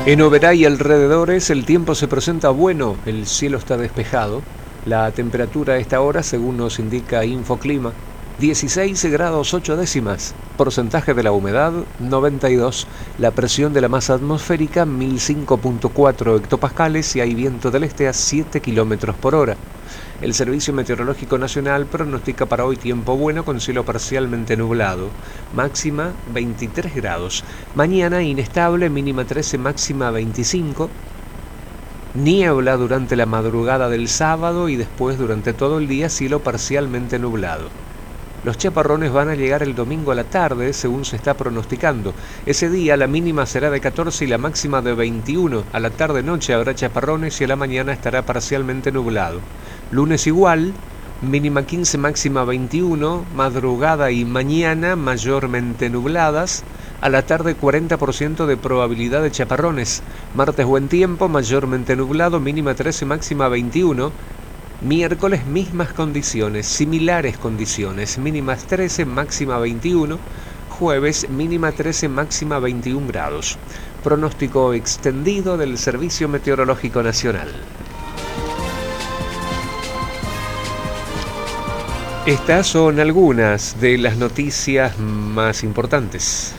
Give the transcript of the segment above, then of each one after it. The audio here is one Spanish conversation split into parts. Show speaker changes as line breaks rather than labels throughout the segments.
En Oberá y alrededores el tiempo se presenta bueno, el cielo está despejado. La temperatura a esta hora, según nos indica Infoclima, 16 grados 8 décimas. Porcentaje de la humedad, 92. La presión de la masa atmosférica, 1005.4 hectopascales y hay viento del este a 7 kilómetros por hora. El Servicio Meteorológico Nacional pronostica para hoy tiempo bueno con cielo parcialmente nublado, máxima 23 grados. Mañana inestable, mínima 13, máxima 25. Niebla durante la madrugada del sábado y después durante todo el día cielo parcialmente nublado. Los chaparrones van a llegar el domingo a la tarde, según se está pronosticando. Ese día la mínima será de 14 y la máxima de 21. A la tarde-noche habrá chaparrones y a la mañana estará parcialmente nublado. Lunes igual, mínima 15, máxima 21. Madrugada y mañana mayormente nubladas. A la tarde 40% de probabilidad de chaparrones. Martes buen tiempo, mayormente nublado, mínima 13, máxima 21. Miércoles mismas condiciones, similares condiciones, mínimas 13, máxima 21. Jueves mínima 13, máxima 21 grados. Pronóstico extendido del Servicio Meteorológico Nacional. Estas son algunas de las noticias más importantes.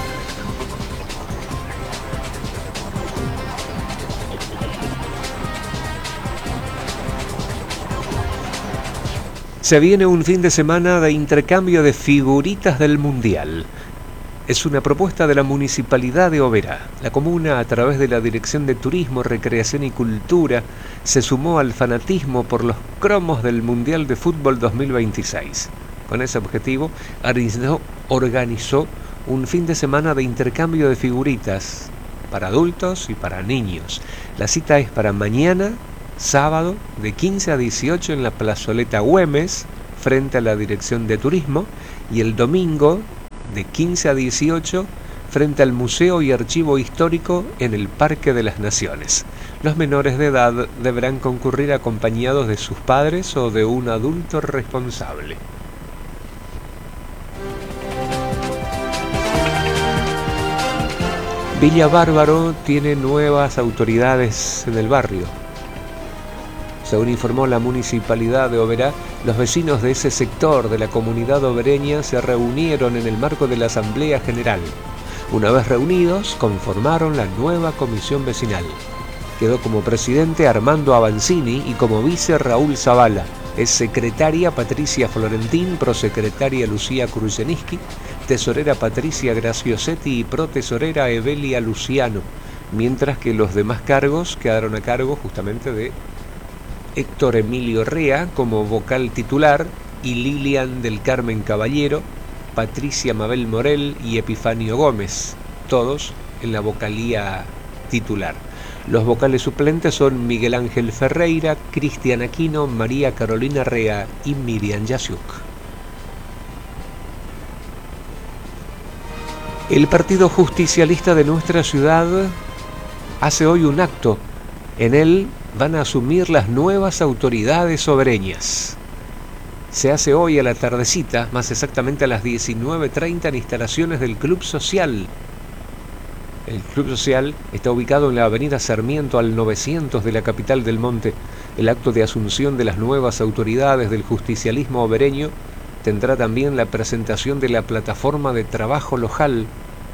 Se viene un fin de semana de intercambio de figuritas del Mundial. Es una propuesta de la Municipalidad de Oberá. La comuna, a través de la Dirección de Turismo, Recreación y Cultura, se sumó al fanatismo por los cromos del Mundial de Fútbol 2026. Con ese objetivo, organizó un fin de semana de intercambio de figuritas para adultos y para niños. La cita es para mañana, sábado, de 15 a 18 en la plazoleta Güemes, frente a la Dirección de Turismo, y el domingo, de 15 a 18, frente al Museo y Archivo Histórico en el Parque de las Naciones. Los menores de edad deberán concurrir acompañados de sus padres o de un adulto responsable. Villa Bárbaro tiene nuevas autoridades en el barrio. Según informó la Municipalidad de Oberá, los vecinos de ese sector de la comunidad obereña se reunieron en el marco de la Asamblea General. Una vez reunidos, conformaron la nueva comisión vecinal. Quedó como presidente Armando Avanzini y como vice Raúl Zavala. Es secretaria Patricia Florentín, prosecretaria Lucía Kruseniski, tesorera Patricia Graciosetti y protesorera Evelia Luciano, mientras que los demás cargos quedaron a cargo justamente de Héctor Emilio Rea como vocal titular y Lilian del Carmen Caballero, Patricia Mabel Morel y Epifanio Gómez, todos en la vocalía titular. Los vocales suplentes son Miguel Ángel Ferreira, Cristian Aquino, María Carolina Rea y Miriam Yasiuk. El Partido Justicialista de nuestra ciudad hace hoy un acto. En él van a asumir las nuevas autoridades obereñas. Se hace hoy a la tardecita, más exactamente a las 19:30 en instalaciones del Club Social. El Club Social está ubicado en la avenida Sarmiento al 900 de la capital del Monte. El acto de asunción de las nuevas autoridades del justicialismo obereño tendrá también la presentación de la plataforma de trabajo local,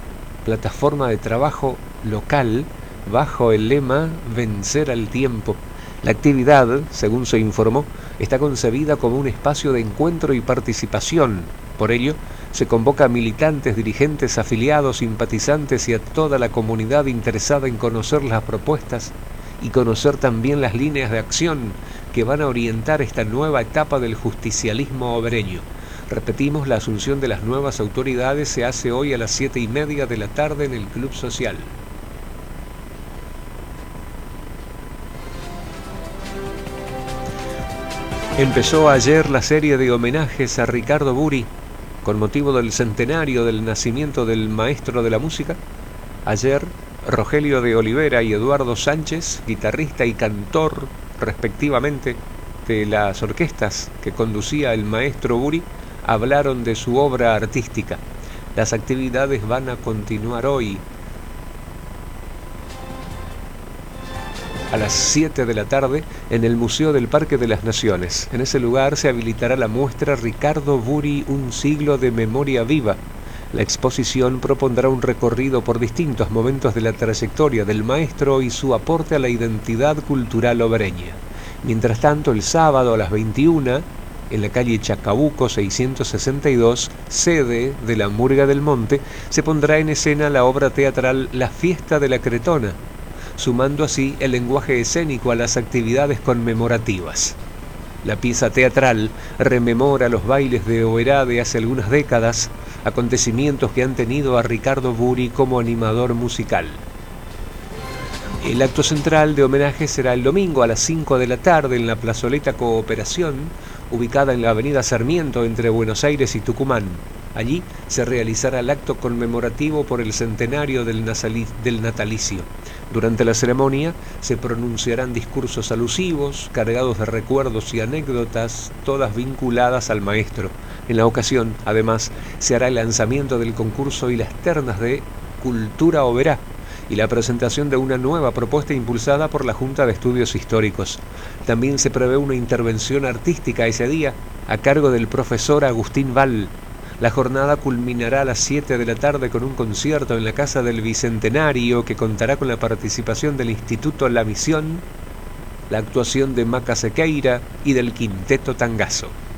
bajo el lema Vencer al Tiempo. La actividad, según se informó, está concebida como un espacio de encuentro y participación. Por ello, se convoca a militantes, dirigentes, afiliados, simpatizantes y a toda la comunidad interesada en conocer las propuestas y conocer también las líneas de acción que van a orientar esta nueva etapa del justicialismo obereño. Repetimos, la asunción de las nuevas autoridades se hace hoy a las 7:30 de la tarde en el Club Social. Empezó ayer la serie de homenajes a Ricardo Buri con motivo del centenario del nacimiento del maestro de la música. Ayer, Rogelio de Olivera y Eduardo Sánchez, guitarrista y cantor respectivamente de las orquestas que conducía el maestro Buri, hablaron de su obra artística. Las actividades van a continuar hoy. a las 7 de la tarde en el Museo del Parque de las Naciones. En ese lugar se habilitará la muestra Ricardo Buri, un siglo de memoria viva. La exposición propondrá un recorrido por distintos momentos de la trayectoria del maestro y su aporte a la identidad cultural obereña. Mientras tanto, el sábado a las 21, en la calle Chacabuco 662, sede de la Murga del Monte, se pondrá en escena la obra teatral La Fiesta de la Cretona, sumando así el lenguaje escénico a las actividades conmemorativas. La pieza teatral rememora los bailes de Oberá de hace algunas décadas, acontecimientos que han tenido a Ricardo Buri como animador musical. El acto central de homenaje será el domingo a las 5 de la tarde en la plazoleta Cooperación, ubicada en la avenida Sarmiento entre Buenos Aires y Tucumán. Allí se realizará el acto conmemorativo por el centenario del natalicio. Durante la ceremonia se pronunciarán discursos alusivos, cargados de recuerdos y anécdotas, todas vinculadas al maestro. En la ocasión, además, se hará el lanzamiento del concurso y las ternas de Cultura Oberá y la presentación de una nueva propuesta impulsada por la Junta de Estudios Históricos. También se prevé una intervención artística ese día a cargo del profesor Agustín Val. La jornada culminará a las 7 de la tarde con un concierto en la Casa del Bicentenario que contará con la participación del Instituto La Misión, la actuación de Maca Sequeira y del Quinteto Tangazo.